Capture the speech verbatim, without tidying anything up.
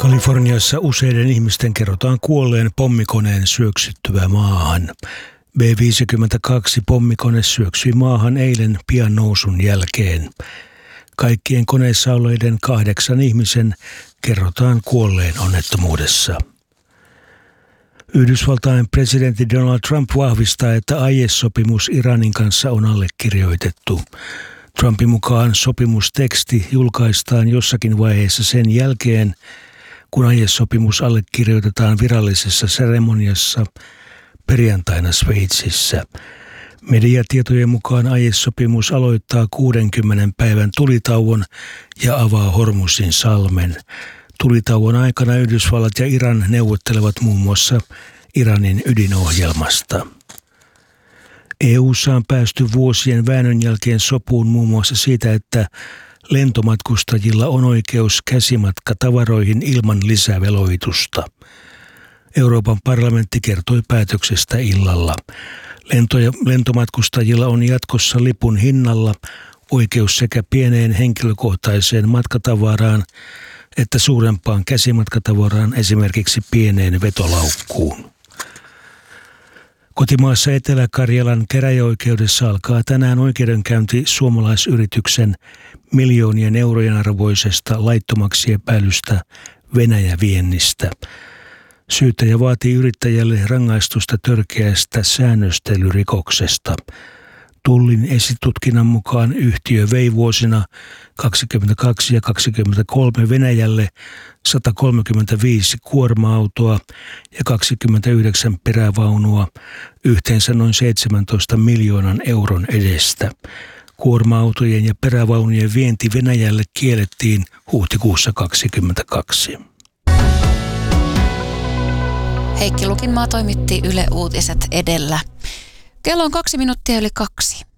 Kaliforniassa useiden ihmisten kerrotaan kuolleen pommikoneen syöksyttyä maahan. B viisikymmentäkaksi pommikone syöksyi maahan eilen pian nousun jälkeen. Kaikkien koneissa olleiden kahdeksan ihmisen kerrotaan kuolleen onnettomuudessa. Yhdysvaltain presidentti Donald Trump vahvistaa, että aiesopimus Iranin kanssa on allekirjoitettu. Trumpin mukaan sopimusteksti julkaistaan jossakin vaiheessa sen jälkeen, kun aiesopimus allekirjoitetaan virallisessa seremoniassa perjantaina Sveitsissä. Mediatietojen mukaan aiesopimus aloittaa kuudenkymmenen päivän tulitauon ja avaa Hormuzin salmen. Tulitauon aikana Yhdysvallat ja Iran neuvottelevat muun muassa Iranin ydinohjelmasta. E U:ssa on päästy vuosien väännön jälkeen sopuun muun muassa siitä, että lentomatkustajilla on oikeus käsimatkatavaroihin ilman lisäveloitusta. Euroopan parlamentti kertoi päätöksestä illalla. Lento- ja lentomatkustajilla on jatkossa lipun hinnalla oikeus sekä pieneen henkilökohtaiseen matkatavaraan että suurempaan käsimatkatavaraan, esimerkiksi pieneen vetolaukkuun. Kotimaassa Etelä-Karjalan käräjäoikeudessa alkaa tänään oikeudenkäynti suomalaisyrityksen miljoonien eurojen arvoisesta laittomaksi epäilystä Venäjä-viennistä. Syyttäjä vaatii yrittäjälle rangaistusta törkeästä säännöstelyrikoksesta. Tullin esitutkinnan mukaan yhtiö vei vuosina kaksikymmentäkaksi ja kaksikymmentäkolme Venäjälle sata kolmekymmentäviisi kuorma-autoa ja kaksikymmentäyhdeksän perävaunua yhteensä noin seitsemäntoista miljoonan euron edestä. Kuorma-autojen ja perävaunujen vienti Venäjälle kiellettiin huhtikuussa kaksikymmentäkaksi. Heikki Lukinmaa toimitti Yle Uutiset edellä. Kello on kaksi minuuttia yli kaksi.